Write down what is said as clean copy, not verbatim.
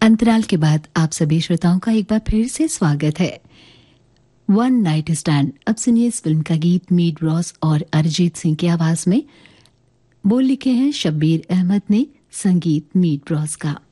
अंतराल के बाद आप सभी श्रोताओं का एक बार फिर से स्वागत है। One night stand. अब सुनिए इस फिल्म का गीत मीट रॉस और अरिजीत सिंह की आवाज में। बोल लिखे हैं शब्बीर अहमद ने, संगीत मीट रॉस का।